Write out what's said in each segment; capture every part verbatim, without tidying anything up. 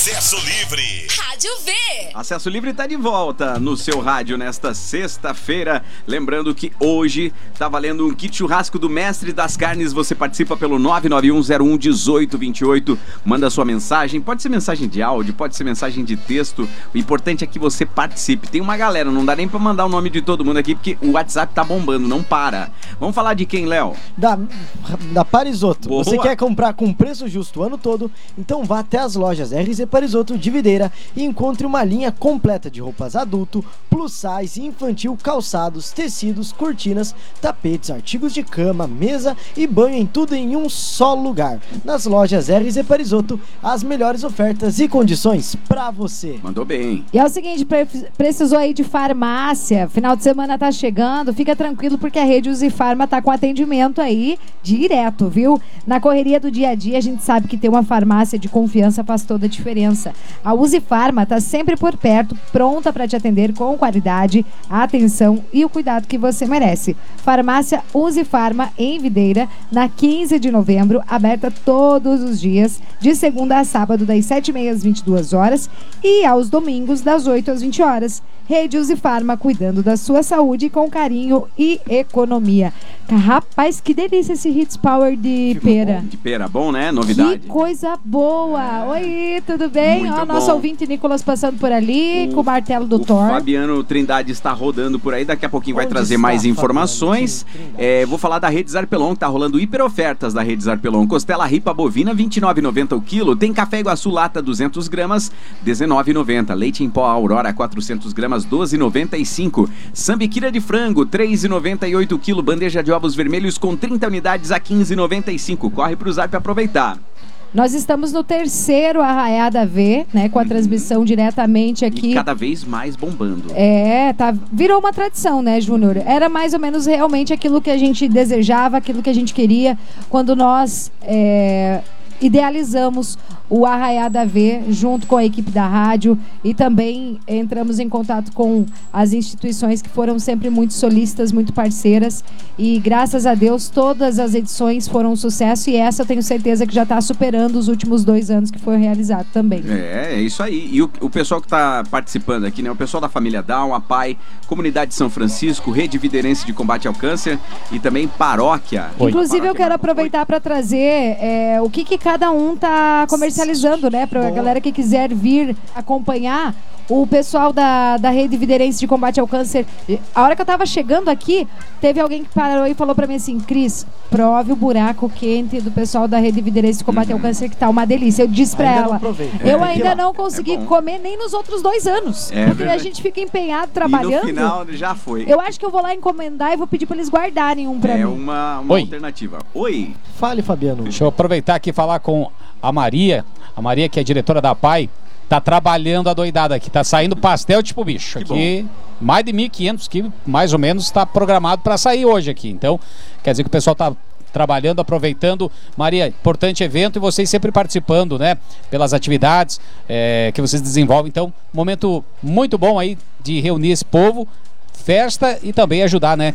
Acesso Livre. Rádio V. Acesso Livre está de volta no seu rádio nesta sexta-feira. Lembrando que hoje está valendo um kit churrasco do Mestre das Carnes. Você participa pelo nove nove um zero um um oito dois oito. Manda sua mensagem. Pode ser mensagem de áudio, pode ser mensagem de texto. O importante é que você participe. Tem uma galera, não dá nem para mandar o nome de todo mundo aqui, porque o WhatsApp tá bombando, não para. Vamos falar de quem, Léo? Da, da Parisotto. Boa. Você quer comprar com preço justo o ano todo? Então vá até as lojas R Z Parisotto de Videira e encontre uma linha completa de roupas adulto, plus size, infantil, calçados, tecidos, cortinas, tapetes, artigos de cama, mesa e banho, em tudo em um só lugar. Nas lojas R Z Parisotto, as melhores ofertas e condições pra você. Mandou bem. E é o seguinte, pre- precisou aí de farmácia, final de semana tá chegando, fica tranquilo porque a rede Uzifarma tá com atendimento aí direto, viu? Na correria do dia a dia a gente sabe que ter uma farmácia de confiança faz toda a diferença. A Uzifarma tá sempre por perto, pronta para te atender com qualidade, atenção e o cuidado que você merece. Farmácia Uzifarma em Videira, na quinze de novembro, aberta todos os dias, de segunda a sábado, das sete e meia às vinte e duas horas e aos domingos, das oito às vinte horas. Rede Uzifarma, cuidando da sua saúde com carinho e economia. Rapaz, que delícia esse Hits Power de Ficou pera. bom, de pera, bom, né? Novidade. Que coisa boa! Oi, tudo bem? Muito Ó, nosso bom. ouvinte Nicolas passando por ali, O- com o martelo do O Thor. Fabiano Trindade está rodando por aí, daqui a pouquinho vai Onde trazer está, mais Fabiano informações. Trindade? É, vou falar da Rede Zarpelon, que tá rolando hiper ofertas da Rede Zarpelon. Costela ripa bovina, vinte e nove reais e noventa centavos o quilo. Tem café Iguaçu lata duzentas gramas, dezenove reais e noventa centavos. Leite em pó Aurora quatrocentas gramas, doze reais e noventa e cinco centavos. Sambiquira de frango, três reais e noventa e oito centavos o quilo. Bandeja de ovos vermelhos com trinta unidades a quinze reais e noventa e cinco centavos. Corre pro Zap aproveitar. Nós estamos no terceiro Arraiada V, né? Com a transmissão diretamente aqui. E cada vez mais bombando. É, tá, virou uma tradição, né, Júnior? Era mais ou menos realmente aquilo que a gente desejava, aquilo que a gente queria quando nós é, idealizamos o Arraiada V junto com a equipe da rádio e também entramos em contato com as instituições que foram sempre muito solícitas, muito parceiras e graças a Deus todas as edições foram um sucesso e essa eu tenho certeza que já está superando os últimos dois anos que foi realizado também. É, é isso aí. E o, o pessoal que está participando aqui, né? O pessoal da família Down, a P A I, Comunidade de São Francisco, Rede Viderense de Combate ao Câncer e também Paróquia. Inclusive Paróquia eu quero Marcos. aproveitar para trazer é, o que, que cada um tá comercializando, né? Para a galera que quiser vir acompanhar. O pessoal da, da Rede Viderense de Combate ao Câncer, a hora que eu tava chegando aqui, teve alguém que parou e falou pra mim assim, Cris, prove o buraco quente do pessoal da Rede Viderense de Combate ao Câncer, que tá uma delícia. Eu disse pra Ainda ela, não provei. eu É. ainda não consegui É bom. comer nem nos outros dois anos. É porque verdade. a gente fica empenhado E trabalhando. no final já foi. Eu acho que eu vou lá encomendar e vou pedir pra eles guardarem um pra É mim. uma, uma Oi. alternativa. Oi. Fale, Fabiano. Deixa eu aproveitar aqui e falar com a Maria. A Maria, que é diretora da P A I, tá trabalhando a doidada aqui. Tá saindo pastel tipo bicho. Que Aqui, mais de mil e quinhentos quilos, mais ou menos, está programado para sair hoje aqui. Então, quer dizer que o pessoal tá trabalhando, aproveitando. Maria, importante evento e vocês sempre participando, né? Pelas atividades é, que vocês desenvolvem. Então, momento muito bom aí de reunir esse povo, festa e também ajudar, né?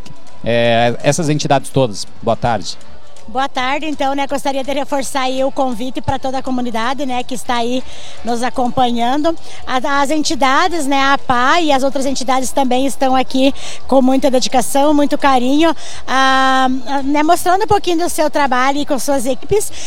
É, essas entidades todas. Boa tarde. Boa tarde, então, né, gostaria de reforçar aí o convite para toda a comunidade, né, que está aí nos acompanhando. As, as entidades, né, a P A I e as outras entidades também estão aqui com muita dedicação, muito carinho, ah, né, mostrando um pouquinho do seu trabalho e com suas equipes.